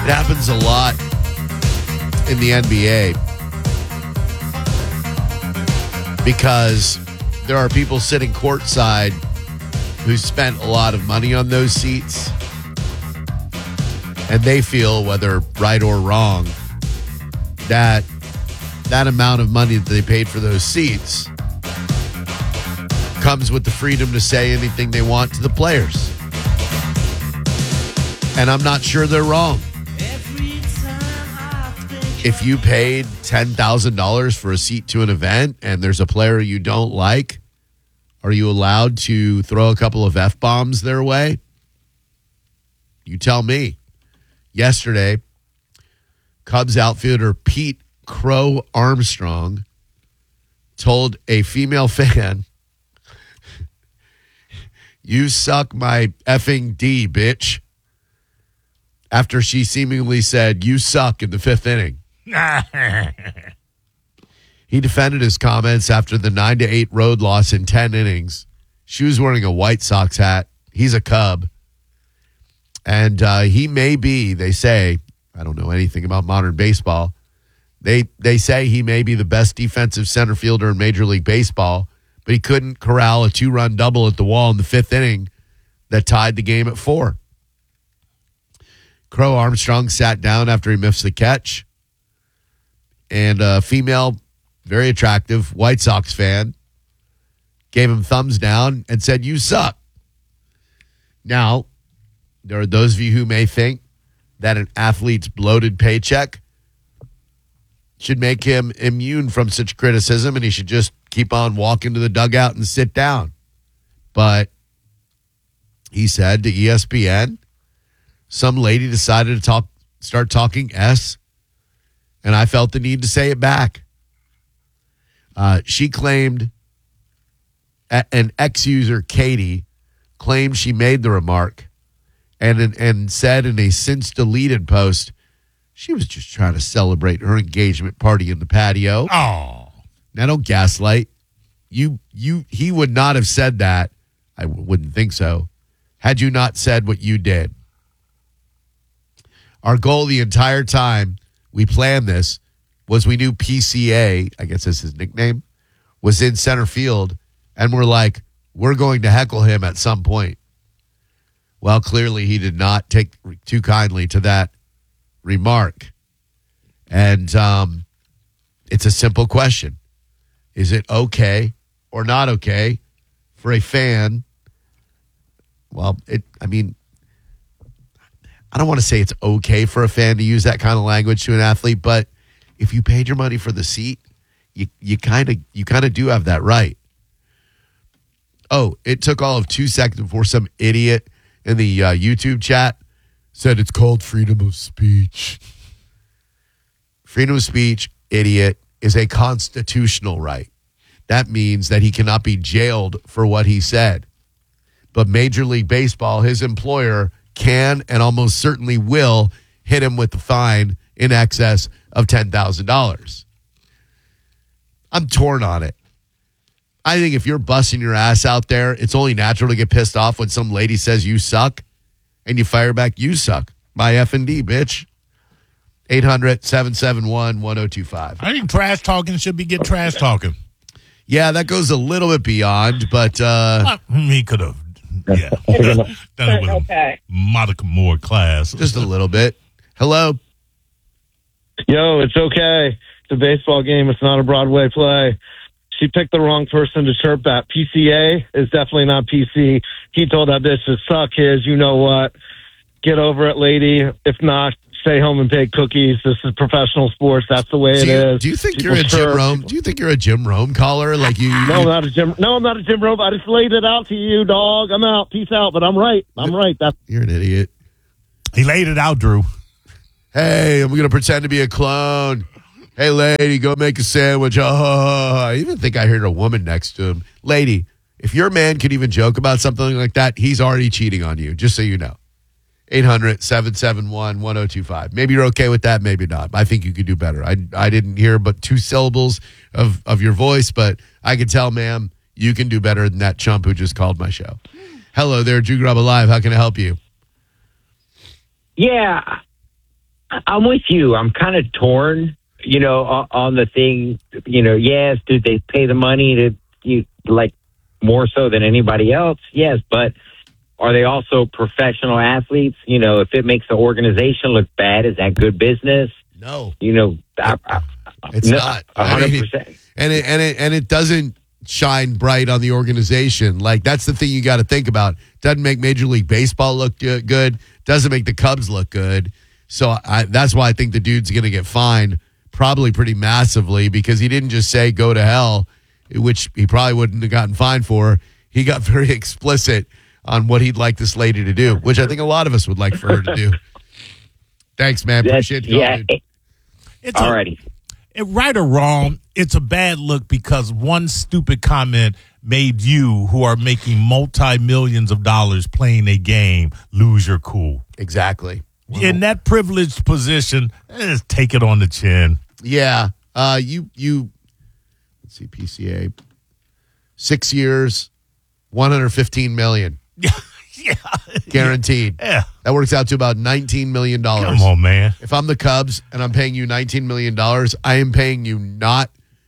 It happens a lot in the NBA because there are people sitting courtside who spent a lot of money on those seats, and they feel, whether right or wrong, that amount of money that they paid for those seats comes with the freedom to say anything they want to the players. And I'm not sure they're wrong. If you paid $10,000 for a seat to an event and there's a player you don't like, are you allowed to throw a couple of F-bombs their way? You tell me. Yesterday, Cubs outfielder Pete Crow Armstrong told a female fan, "You suck my effing D, bitch," after she seemingly said, "You suck," in the fifth inning. He defended his comments after the 9-8 road loss in 10 innings. She was wearing a White Sox hat. He's a Cub. And he may be, they say, I don't know anything about modern baseball. They say he may be the best defensive center fielder in Major League Baseball, but he couldn't corral a 2-run double at the wall in the fifth inning that tied the game at 4. Crow Armstrong sat down after he missed the catch. And a female, very attractive White Sox fan gave him thumbs down and said, "You suck." Now, there are those of you who may think that an athlete's bloated paycheck should make him immune from such criticism and he should just keep on walking to the dugout and sit down. But he said to ESPN, some lady decided to start talking S, and I felt the need to say it back. She claimed, an ex-user, Katie, claimed she made the remark and said in a since-deleted post, she was just trying to celebrate her engagement party in the patio. Oh. Now, don't gaslight. He would not have said that, I wouldn't think so, had you not said what you did. Our goal the entire time we planned this was we knew PCA, I guess that's his nickname, was in center field, and we're like, we're going to heckle him at some point. Well, clearly he did not take too kindly to that remark. And it's a simple question. Is it okay or not okay for a fan? Well, I don't want to say it's okay for a fan to use that kind of language to an athlete, but if you paid your money for the seat, you kind of do have that right. Oh, it took all of 2 seconds before some idiot in the YouTube chat said it's called freedom of speech. Freedom of speech, idiot, is a constitutional right. That means that he cannot be jailed for what he said. But Major League Baseball, his employer, can and almost certainly will hit him with a fine in excess of $10,000. I'm torn on it. I think if you're busting your ass out there, it's only natural to get pissed off when some lady says you suck and you fire back, "You suck. My F&D, bitch." 800-771-1025. I think trash talking should be get trash talking. Yeah, that goes a little bit beyond, but he could have done it with a modicum more class. Just a little bit. Hello? Yo, it's okay. It's a baseball game. It's not a Broadway play. She picked the wrong person to chirp at. PCA is definitely not PC. He told that bitch to suck his, you know what. Get over it, lady. If not, stay home and bake cookies. This is professional sports. That's the way it is. Do you think you're a Jim Rome? Do you think you're a Jim Rome caller? Like you? No, I'm not a Jim. No, I'm not a Jim Rome. I just laid it out to you, dog. I'm out. Peace out. But I'm right. I'm right. You're an idiot. He laid it out, Drew. Hey, I'm going to pretend to be a clone. Hey, lady, go make a sandwich. I even think I heard a woman next to him. Lady, if your man could even joke about something like that, he's already cheating on you, just so you know. 800-771-1025. Maybe you're okay with that, maybe not. I think you could do better. I didn't hear but 2 syllables of your voice, but I can tell, ma'am, you can do better than that chump who just called my show. Hello there, Drew Grub Alive. How can I help you? Yeah. I'm with you. I'm kind of torn, on the thing. Yes, did they pay the money like more so than anybody else? Yes, but are they also professional athletes? If it makes the organization look bad, is that good business? No. It's not 100%. And it doesn't shine bright on the organization. Like, that's the thing you got to think about. Doesn't make Major League Baseball look good. Doesn't make the Cubs look good. So that's why I think the dude's going to get fined probably pretty massively, because he didn't just say go to hell, which he probably wouldn't have gotten fined for. He got very explicit on what he'd like this lady to do, which I think a lot of us would like for her to do. Thanks, man. Appreciate it. Yeah. It's Alrighty. Right or wrong, it's a bad look because one stupid comment made you, who are making multi-millions of dollars playing a game, lose your cool. Exactly. In that privileged position, just take it on the chin. Yeah. You let's see, PCA. 6 years, $115 million. Yeah. Guaranteed. Yeah. That works out to about $19 million. Come on, man. If I'm the Cubs and I'm paying you $19 million, I am paying you not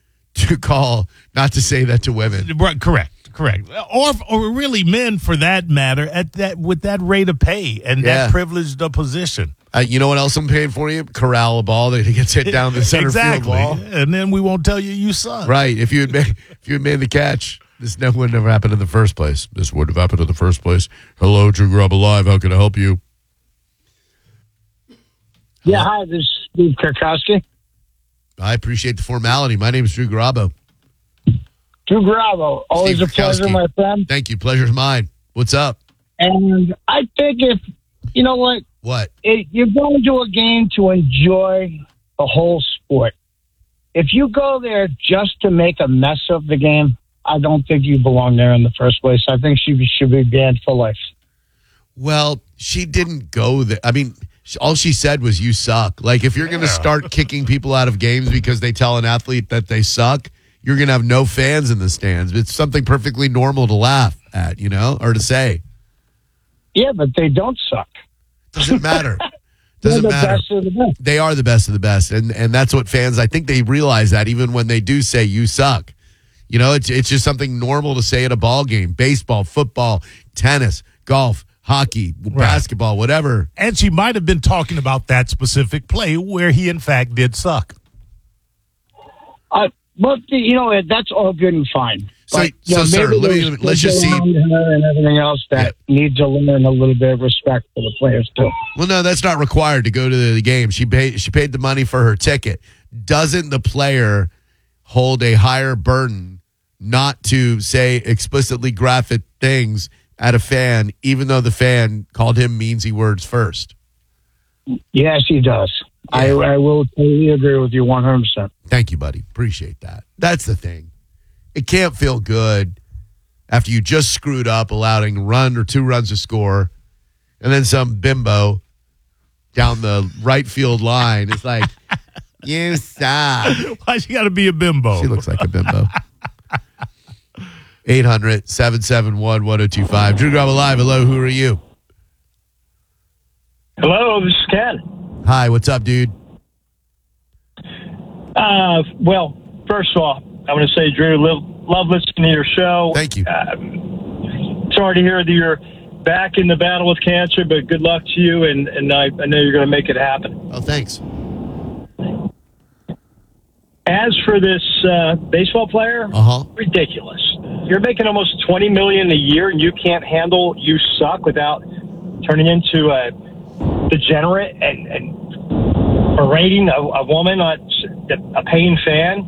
to say that to women. Right, correct. Or really men, for that matter, with that rate of pay and that privileged position. You know what else I'm paying for you? Corral a ball that gets hit down the center field ball. And then we won't tell you suck. Right. If you had made the catch, this would never happen in the first place. This would have happened in the first place. Hello, Drew Garabo Live. How can I help you? Yeah, hi. This is Steve Karkowski. I appreciate the formality. My name is Drew Garabo. Drew Garabo. Always Steve a pleasure, Karkowski. my friend. Thank you. Pleasure's mine. What's up? And I think you know what? What? You're going to a game to enjoy the whole sport. If you go there just to make a mess of the game, I don't think you belong there in the first place. I think she should be banned for life. Well, she didn't go there. I mean, all she said was, you suck. Like, if you're going to start kicking people out of games because they tell an athlete that they suck, you're going to have no fans in the stands. It's something perfectly normal to laugh at, or to say. Yeah, but they don't suck. Doesn't matter. They're Doesn't the matter. best of the best. They are the best of the best. And that's what fans, I think they realize that even when they do say you suck. It's just something normal to say at a ball game. Baseball, football, tennis, golf, hockey, basketball, whatever. And she might have been talking about that specific play where he, in fact, did suck. But, that's all good and fine. So, sir, let's just see. Her and everything else that needs to learn a little bit of respect for the players, too. Well, no, that's not required to go to the game. She paid the money for her ticket. Doesn't the player hold a higher burden not to say explicitly graphic things at a fan, even though the fan called him meansy words first? Yes, he does. Yeah. I will totally agree with you 100%. Thank you, buddy. Appreciate that. That's the thing. It can't feel good after you just screwed up, allowing a run or 2 runs to score, and then some bimbo down the right field line is like, you suck. Why she got to be a bimbo? She looks like a bimbo. 800-771-1025. Drew Garabo Live. Hello, who are you? Hello, this is Ken. Hi, what's up, dude? Well, first of all, I want to say, Drew, love listening to your show. Thank you. Sorry to hear that you're back in the battle with cancer, but good luck to you, and I know you're going to make it happen. Oh, thanks. As for this baseball player, ridiculous. You're making almost $20 million a year, and you can't handle you suck without turning into a degenerate and berating a woman, a paying fan.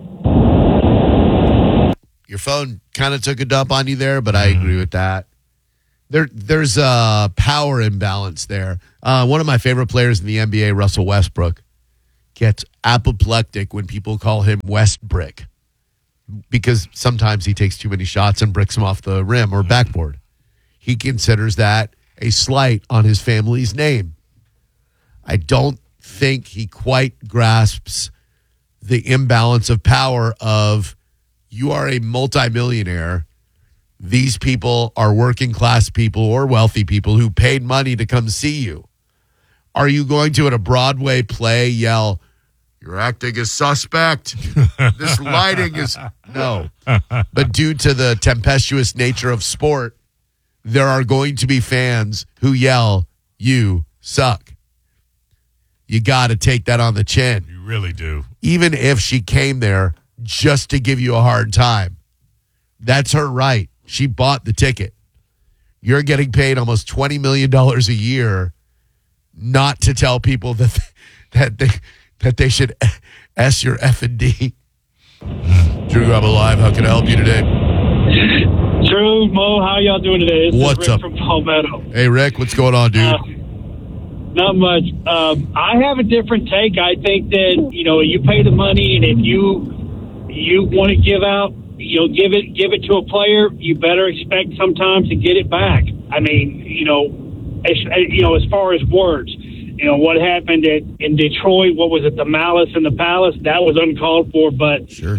Your phone kind of took a dump on you there, but I agree with that. There's a power imbalance there. One of my favorite players in the NBA, Russell Westbrook, gets apoplectic when people call him Westbrick because sometimes he takes too many shots and bricks them off the rim or backboard. He considers that a slight on his family's name. I don't think he quite grasps the imbalance of power of, you are a multimillionaire. These people are working class people or wealthy people who paid money to come see you. Are you going to, at a Broadway play, yell, "You're acting as suspect. This lighting is..." No. But due to the tempestuous nature of sport, there are going to be fans who yell, "You suck." You got to take that on the chin. You really do. Even if she came there just to give you a hard time. That's her right. She bought the ticket. You're getting paid almost $20 million a year not to tell people that they should S your F&D. Drew Grubba Live, how can I help you today? Drew, Mo, how y'all doing today? This What's is Rick up? from Palmetto. Hey, Rick, what's going on, dude? Not much. I have a different take. I think that, you pay the money, and if you want to give out, give it to a player, you better expect sometimes to get it back. I mean, as far as words, what happened in Detroit, what was it, the Malice in the Palace? That was uncalled for, but Sure.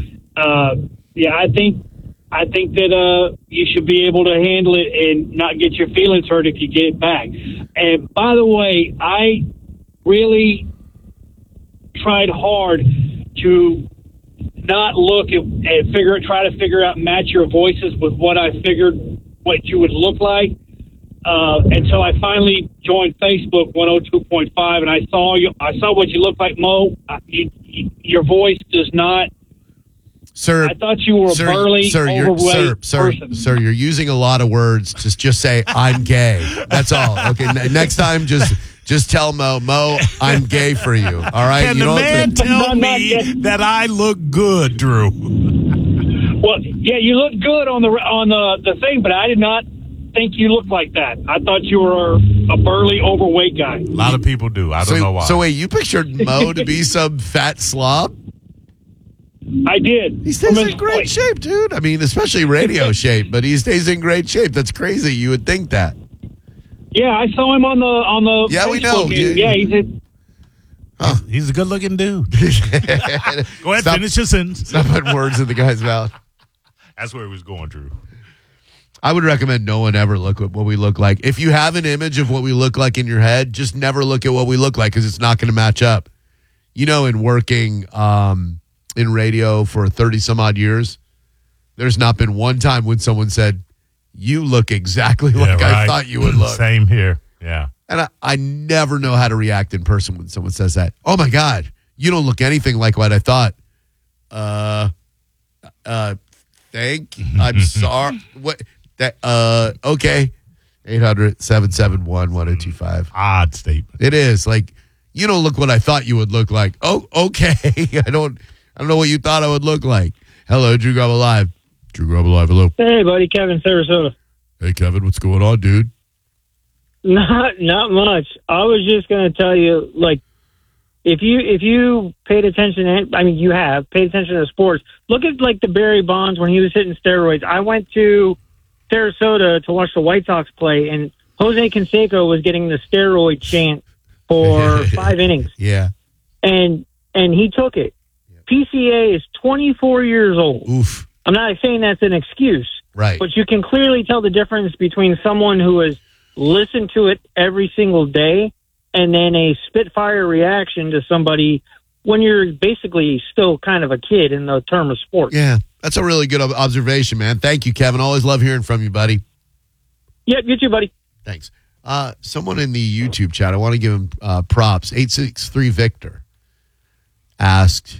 I think that you should be able to handle it and not get your feelings hurt if you get it back. And by the way, I really tried hard to not look and try to figure out, match your voices with what I figured what you would look like. And so I finally joined Facebook 102.5, and I saw what you look like, Mo. Your voice does not. Sir, I thought you were a burly, overweight person. Sir, you're using a lot of words to just say, "I'm gay." That's all. Okay, next time, just tell Mo, "I'm gay for you." All right? Can the man tell me that I look good, Drew? Well, yeah, you look good on the thing, but I did not think you looked like that. I thought you were a burly, overweight guy. A lot of people do. I don't know why. So wait, you pictured Mo to be some fat slob? I did. He stays in great shape, dude. I mean, especially radio shape, but he stays in great shape. That's crazy. You would think that. Yeah, I saw him on the Yeah, Facebook, we know. Yeah, he's a He's a good-looking dude. Go ahead, finish your sentence. Stop putting words in the guy's mouth. That's where he was going, Drew. I would recommend no one ever look at what we look like. If you have an image of what we look like in your head, just never look at what we look like because it's not going to match up. In working in radio for 30 some odd years, there's not been one time when someone said, "You look exactly like I thought you would look." Same here. Yeah. And I never know how to react in person when someone says that. "Oh my God, you don't look anything like what I thought." I'm sorry. What? Okay. 800-771-1025. Odd statement. It is like, you don't look what I thought you would look like. Oh, okay. I don't know what you thought I would look like. Hello, Drew Grubba Live. Drew Grubba Live, hello. Hey, buddy, Kevin, Sarasota. Hey, Kevin, what's going on, dude? Not much. I was just going to tell you, like, if you paid attention, you have paid attention to sports. Look at like the Barry Bonds when he was hitting steroids. I went to Sarasota to watch the White Sox play, and Jose Canseco was getting the steroid chant for 5 innings. Yeah, and he took it. PCA is 24 years old. Oof. I'm not saying that's an excuse, right? But you can clearly tell the difference between someone who has listened to it every single day and then a spitfire reaction to somebody when you're basically still kind of a kid in the term of sport. Yeah, that's a really good observation, man. Thank you, Kevin. Always love hearing from you, buddy. Yep, you too, buddy. Thanks. Someone in the YouTube chat, I want to give him props. 863 Victor asked,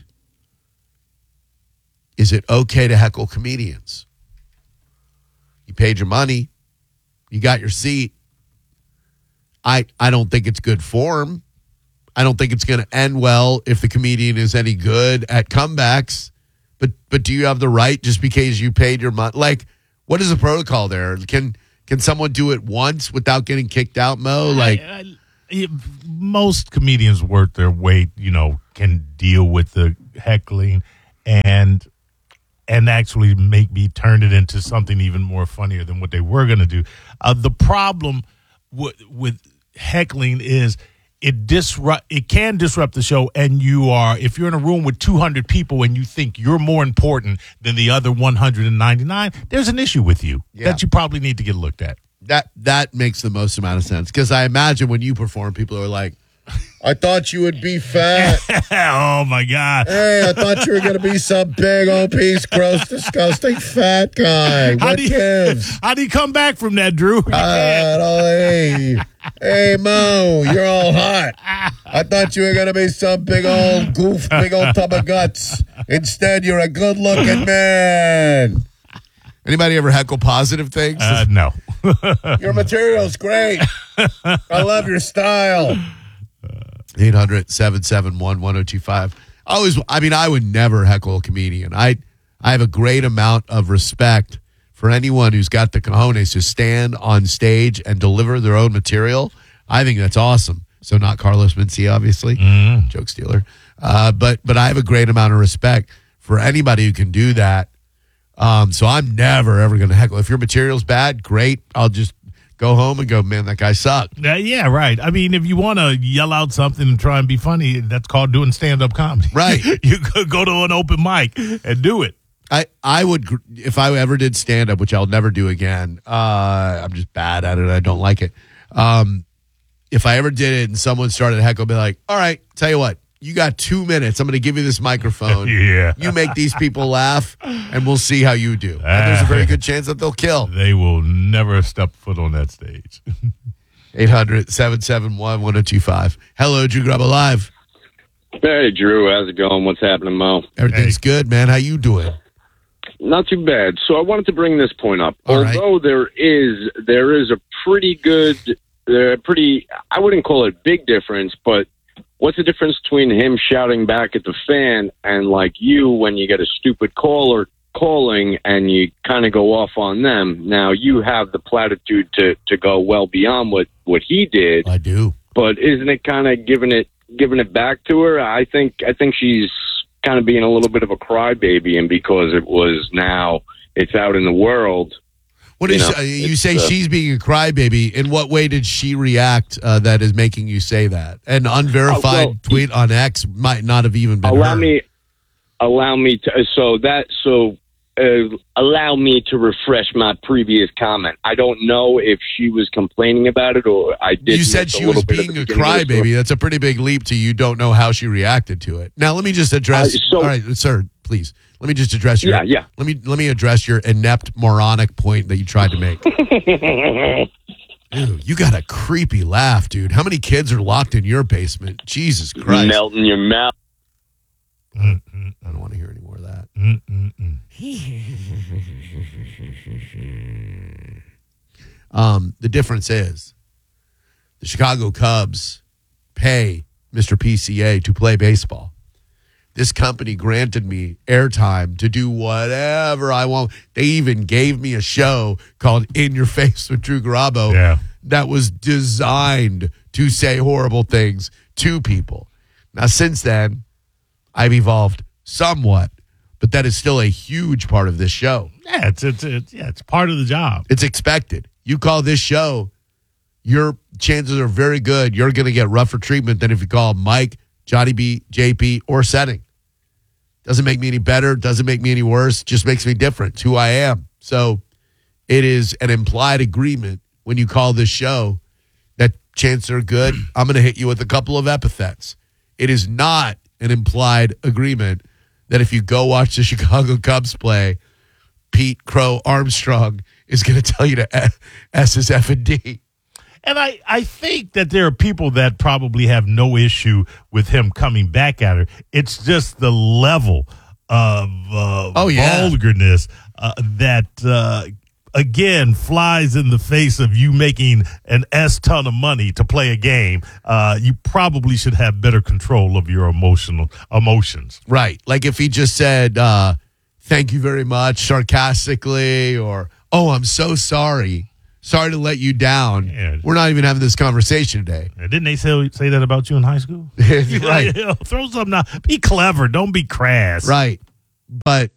is it okay to heckle comedians? You paid your money. You got your seat. I don't think it's good form. I don't think it's going to end well if the comedian is any good at comebacks. But do you have the right just because you paid your money? Like, what is the protocol there? Can someone do it once without getting kicked out, Mo? Like, most comedians worth their weight, can deal with the heckling and actually turn it into something even more funnier than what they were going to do. The problem with heckling is it can disrupt the show, and if you're in a room with 200 people and you think you're more important than the other 199, there's an issue with you that you probably need to get looked at. That makes the most amount of sense, because I imagine when you perform, people are like, I thought you would be fat. Oh, my God. Hey, I thought you were going to be some big, obese, gross, disgusting fat guy. What gives? How do you come back from that, Drew? Hey, Mo, you're all hot. I thought you were going to be some big old goof, big old tub of guts. Instead, you're a good-looking man. Anybody ever heckle positive things? No. Your material's great. I love your style. 800-771-1025. I would never heckle a comedian. I have a great amount of respect for anyone who's got the cojones to stand on stage and deliver their own material. I think that's awesome. So not Carlos Mencia, obviously. Joke stealer. But I have a great amount of respect for anybody who can do that. So I'm never, ever going to heckle. If your material's bad, great. I'll just go home and go, man, that guy sucked. Yeah, right. I mean, if you want to yell out something and try and be funny, that's called doing stand-up comedy. Right. You could go to an open mic and do it. I would, if I ever did stand-up, which I'll never do again, I'm just bad at it. I don't like it. If I ever did it and someone started heckle, I'd be like, all right, tell you what. You got 2 minutes. I'm going to give you this microphone. Yeah. You make these people laugh, and we'll see how you do. And there's a very good chance that they'll kill. They will never step foot on that stage. 800-771-1025. Hello, Drew Grub Alive. Hey, Drew. How's it going? What's happening, Mo? Everything's good, man. How you doing? Not too bad. So I wanted to bring this point up. All Although there is a pretty good, I wouldn't call it a big difference, but what's the difference between him shouting back at the fan and like you when you get a stupid caller calling and you kind of go off on them? Now you have the platitude to go well beyond what he did. I do. But isn't it kind of giving it back to her? I think she's kind of being a little bit of a crybaby, and because it's out in the world. What is you say she's being a crybaby? In what way did she react that is making you say that? An unverified tweet on X might not have even been allow me to refresh my previous comment. I don't know if she was complaining about it or I did. You said she was being a crybaby. That's a pretty big leap to you don't know how she reacted to it. Now let me just address. All right, sir, please. Let me just address your. Yeah. Let me address your inept, moronic point that you tried to make. Dude, you got a creepy laugh, dude. How many kids are locked in your basement? Jesus Christ! Melting your mouth. I don't want to hear any more of that. The difference is the Chicago Cubs pay Mr. PCA to play baseball. This company granted me airtime to do whatever I want. They even gave me a show called In Your Face with Drew Garabo that was designed to say horrible things to people. Now, since then, I've evolved somewhat, but that is still a huge part of this show. Yeah, it's part of the job. It's expected. You call this show, your chances are very good you're going to get rougher treatment than if you call Mike, Johnny B, JP, or Setting. Doesn't make me any better, doesn't make me any worse, just makes me different. It's who I am. So it is an implied agreement when you call this show that chances are good. I'm going to hit you with a couple of epithets. It is not an implied agreement that if you go watch the Chicago Cubs play, Pete Crow Armstrong is going to tell you to S his F and D. And I think that there are people that probably have no issue with him coming back at her. It's just the level of vulgarness that, again, flies in the face of you making an ton of money to play a game. You probably should have better control of your emotions. Right. Like if he just said, thank you very much, sarcastically, or, oh, I'm so sorry. Sorry to let you down. Yeah. We're not even having this conversation today. Didn't they say that about you in high school? Right. Throw something out. Be clever. Don't be crass. Right. But,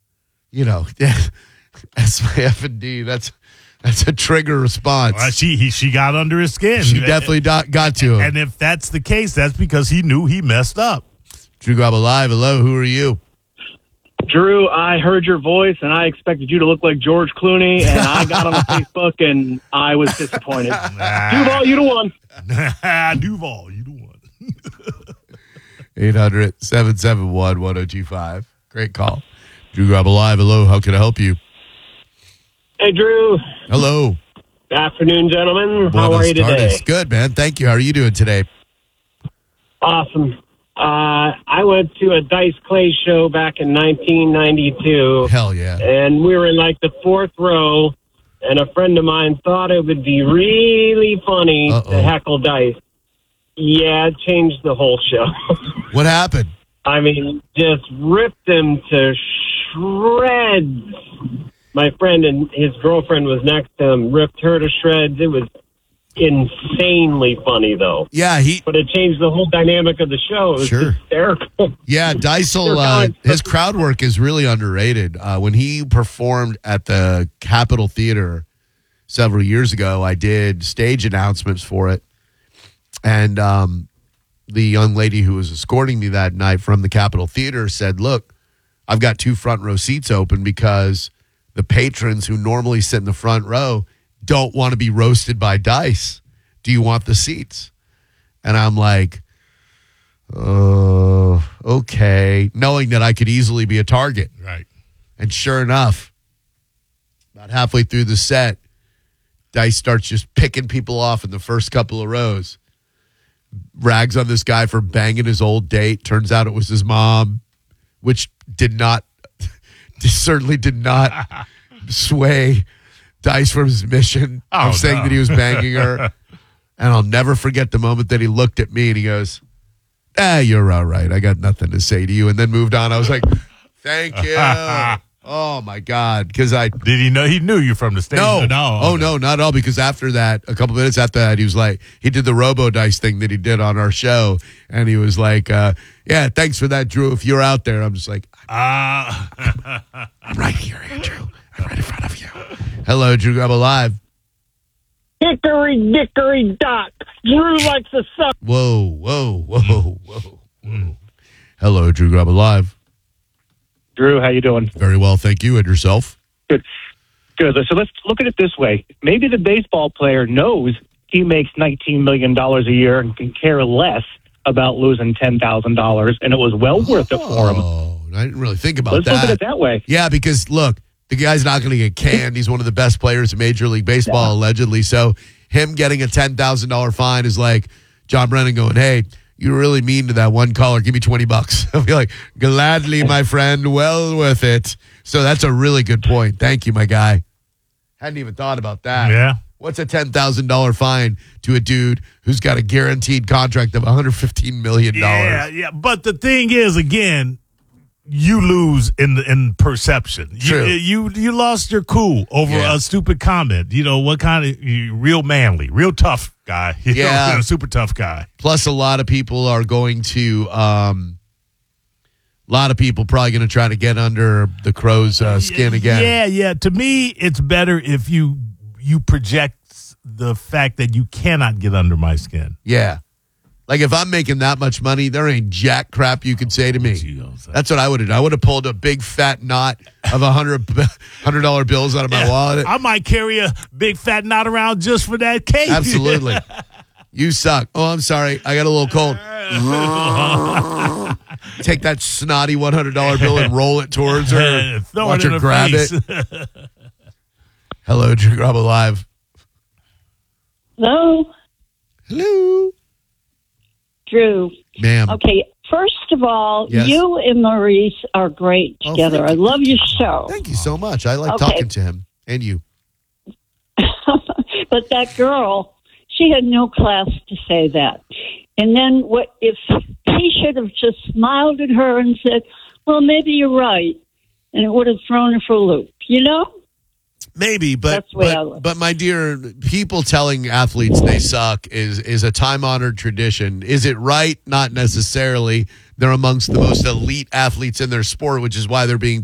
that's my F and D. That's a trigger response. Well, she got under his skin. She definitely got to him. And if that's the case, that's because he knew he messed up. Drew Grub Live. Hello, who are you? Drew, I heard your voice, and I expected you to look like George Clooney, and I got on Facebook, and I was disappointed. Duval, you the one. Duval, you the one. 800-771-1025. Great call. Drew Garabo Live. Hello. How can I help you? Hey, Drew. Hello. Good afternoon, gentlemen. How are you today? Good, man. Thank you. How are you doing today? Awesome. I went to a Dice Clay show back in 1992. Hell yeah. And we were in like the fourth row, and a friend of mine thought it would be really funny to heckle Dice. Yeah, it changed the whole show. What happened? I mean, just ripped him to shreds. My friend and his girlfriend was next to him, ripped her to shreds. It was insanely funny, though. Yeah, but it changed the whole dynamic of the show. It was hysterical. Yeah, Deisel, his crowd work is really underrated. When he performed at the Capitol Theater several years ago, I did stage announcements for it. And the young lady who was escorting me that night from the Capitol Theater said, look, I've got 2 front row seats open because the patrons who normally sit in the front row don't want to be roasted by Dice. Do you want the seats? And I'm like, okay, knowing that I could easily be a target. Right. And sure enough, about halfway through the set, Dice starts just picking people off in the first couple of rows. Rags on this guy for banging his old date. Turns out it was his mom, which certainly did not sway Dice from his mission of saying that he was banging her. And I'll never forget the moment that he looked at me and he goes, you're all right. I got nothing to say to you. And then moved on. I was like, thank you. Oh, my God. Because Did he know? He knew you from the stage? No. No, not at all. Because after that, a couple minutes after that, he was like, he did the Robo-Dice thing that he did on our show. And he was like, yeah, thanks for that, Drew. If you're out there, I'm just like, I'm right here, Andrew. I'm right in front of you. Hello, Drew Garabo Live. Hickory dickory dock. Drew likes to suck. Whoa. Hello, Drew Garabo Live. Drew, how you doing? Very well, thank you. And yourself? Good. So let's look at it this way. Maybe the baseball player knows he makes $19 million a year and can care less about losing $10,000, and it was well worth it for him. Oh, I didn't really think about Let's that. look at it that way. Yeah, because look, the guy's not going to get canned. He's one of the best players in Major League Baseball, allegedly. So him getting a $10,000 fine is like John Brennan going, hey, you were really mean to that one caller. Give me $20. I'll be like, gladly, my friend. Well worth it. So that's a really good point. Thank you, my guy. Hadn't even thought about that. Yeah. What's a $10,000 fine to a dude who's got a guaranteed contract of $115 million? Yeah. But the thing is, again, you lose in perception. True. You lost your cool over a stupid comment. You know, what kind of real manly, real tough guy. Super tough guy. Plus, a lot of people are going to, a lot of people probably going to try to get under the crow's skin again. Yeah. To me, it's better if you project the fact that you cannot get under my skin. Yeah. Like, if I'm making that much money, there ain't jack crap you could say to me. That's what I would have done. I would have pulled a big fat knot of $100 bills out of my wallet. I might carry a big fat knot around just for that cake. Absolutely. You suck. Oh, I'm sorry. I got a little cold. Take that snotty $100 bill and roll it towards her. Watch her grab it. Hello, Drew Garabo Live. Hello. Hello. Drew. Ma'am. Okay, first of all, Yes. you and Maurice are great together. I love your show. Thank you so much. I like talking to him and you. But that girl, she had no class to say that. And then what if he should have just smiled at her and said, well, maybe you're right. And it would have thrown her for a loop, you know? Maybe, but my dear, people telling athletes they suck is a time-honored tradition. Is it right? Not necessarily. They're amongst the most elite athletes in their sport, which is why they're being